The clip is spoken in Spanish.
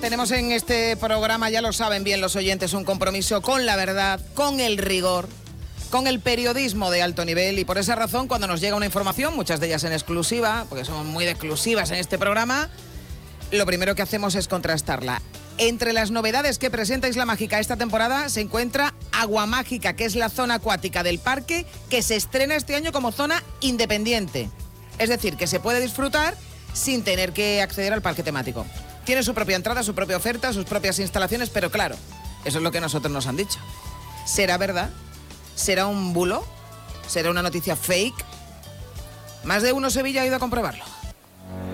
Tenemos en este programa, ya lo saben bien los oyentes, un compromiso con la verdad, con el rigor, con el periodismo de alto nivel, y por esa razón cuando nos llega una información, muchas de ellas en exclusiva, porque somos muy de exclusivas en este programa, lo primero que hacemos es contrastarla. Entre las novedades que presenta Isla Mágica esta temporada se encuentra Agua Mágica, que es la zona acuática del parque que se estrena este año como zona independiente. Es decir, que se puede disfrutar sin tener que acceder al parque temático. Tiene su propia entrada, su propia oferta, sus propias instalaciones, pero claro, eso es lo que nosotros nos han dicho. ¿Será verdad? ¿Será un bulo? ¿Será una noticia fake? Más de uno Sevilla ha ido a comprobarlo.